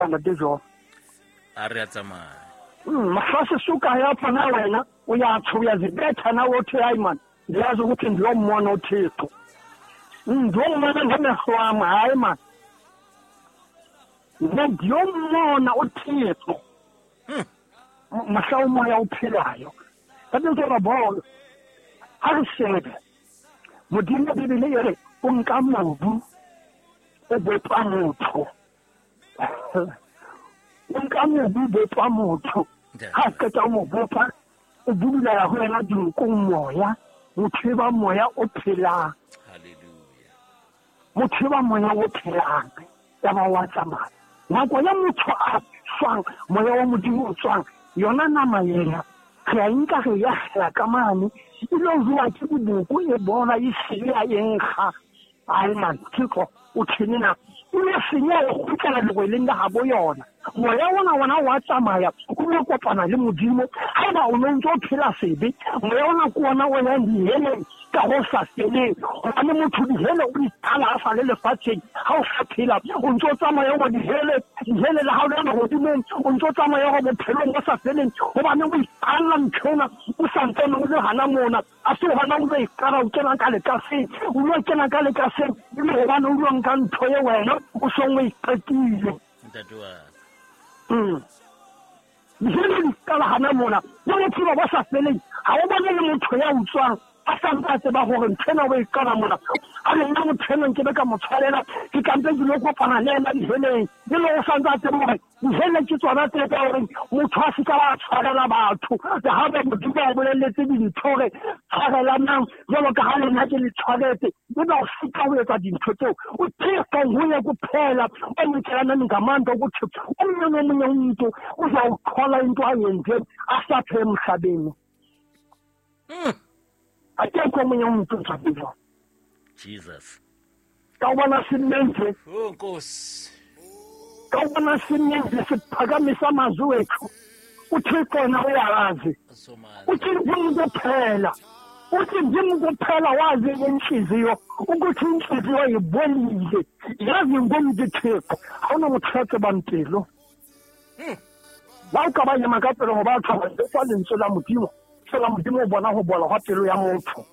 anda dejo a re a tsamaya mahlashe suka yapha na wena uyathi uyazibetha na wothi hayi man ndiyazi ukuthi ndiyomona uThixo ndiyomona ngamehlo wami hayi man ndiyomona uThixo mahla umoya uphilayo kanti ntse rabolo ha re shebe modimo bibele yere o nka mobu o bopa motho o nka mobu bopa motho ha ka tsa mo bopa o bula ya hona dinkong moya motho ba moya o phelang haleluya motho ba moya o phelang ya ba wa tsamaya nako ya motho a swang moya wa modimo o swang yona nama yena ga nka ge ya hla ka mane ilo zwa ke bubuku e bona e sile ya enga ai man tiko o tshina ile sinya o khutla le go lenga ha bo yona moya wona wa tsamaya o le kopana le modimo ha ba o ntse o phela sebe moya wona ko wona o ya ndi hele ka go sa sele o le motho di hele o itala fa le lefatsheng ha o sa phela o ntse o tsamaya o di hele la ha o le go dimo o ntse o tsamaya go bophelo mo sa seleng go ba ne o itala ntshona o sa ntse o le hana mona a se hana o le ikara o tsena ka le ka se o lo tsena ka le ka se le go ba no lo nka ntho ye wena o so mo ikatile ntatwa Jeli kala hana mona no motho ba sa feleng ha o bone le motho ya utswang a sa ntse ba gore ntena o ikala mona a le nna motho ke be ka motshwarela ke kampe ke lo kopana le ena diheleng le lo sa ntse mo dihele ke tsona tse ka gore motho a se ka ba tshwarela batho le ha ba motho ba boleletse dithore tshwarela nang jalo ka ha le nna ke le tshwaretse le ba se ka o etsa dintho tseo o tseka go ya go phela o motselana ngamanda ukuthi umnye umuntu uza ukhola into ayenze asaphe emhlabeni akekho omunye umuntu uzabiwa Jesus kawubona simenze Nkosi kawubona simenze siphakamisa amazwi wethu uThixo na uyalazi uthi umuntu phela uthi umuntu phela wazi inhliziyo ukuthi inhliziyo ibolile yazi ngomuntu Thixo awuna muthethe bampilo ba ka ba nyama ka pelo go ba tshaba le fa lentswe la modimo o bona go bola ga pelo ya motho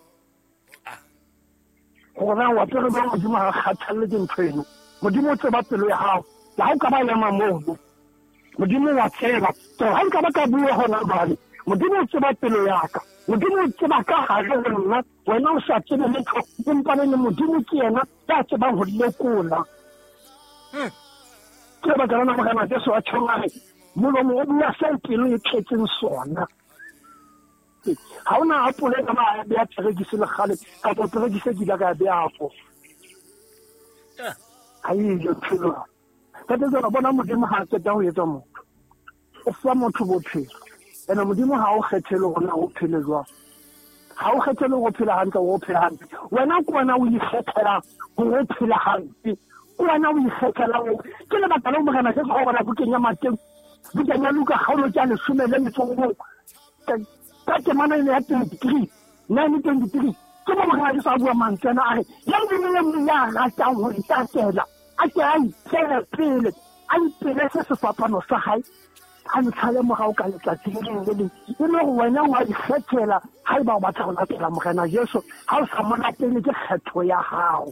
gona wa pelo ba modimo ga kgathalle dintho eno modimo o tseba pelo ya gago la go ka ba nyama mono modimo wa tseba so ga nka ba ka bua gona bale modimo o tseba pelo ya ka modimo o tseba ka gage le nna wena o sa tsebe le kompane le modimo ke yena ya tsebang go lekola ke ba kana magana ke so a tshwana molomo o bua sa pelo e tletseng sona ha ona apole ka ba ya tregise le gale ka go tregise di ka be afo ai yo tselo ka tse ba bona modimo ha se ta ho etsa motho o fa motho bophelo ena modimo ha o khethele gona o phele jwa ha o khethele go phela hantle o phela hantle wena ko wena o ikgethela go phela hantle wena o ikgethela ke le batla mo kana se go bona go kenya mateng bukanya luka ga o lo tsa le some le metsongo ka ke mana ile ya 23 923 ke mo ga di sa bua mantsana a ya ndile ya ga tsa ho itatela a ke ai tsena pele ai pele se fapano sa hai a ntlhale mo ga o ka letla tsingeng le le wena wa ikgethela hai ba batla go latela mogena Jesu ha o sa mona pele ke kgetho ya gago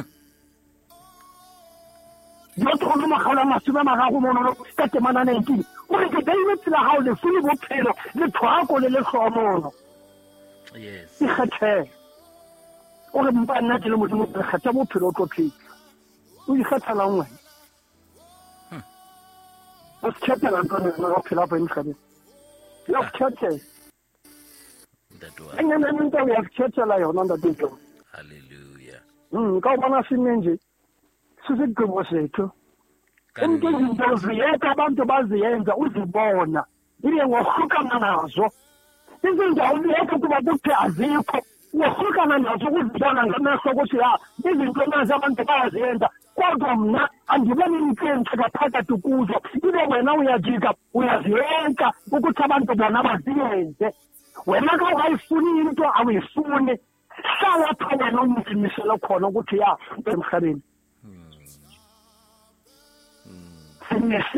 yo tlo mo khala masube magago mo no ka temana ne ke o re ke dile tsela ha o le fuli bophelo le thwako le hlomono yes ikgethe o re mpa nna ke le modimo re kgetha bophelo o tlo phela o ikgethela ngwe o tshepela ntone no phela ba ntlhabe yo tshetse ntatwa enya nna ntwa ya tshetsela yona ndatwa haleluya ka bona simenje sisigqibo sethu into izinto ziyeka abantu baziyenza uzibona ile ngohlukana nazo izinto awuyeka kuba kuthi azikho ngohlukana nazo uzibona ngamehlo ukuthi ha izinto nazo abantu baziyenza kodwa mna andiboni inkinga ngaphakathi kuzo ibe wena uyajika uyaziyenza ukuthi abantu bona baziyenze wena ka ungayifuni into awuyifuni hlala phela nomuzimisela khona ukuthi ya emhlabeni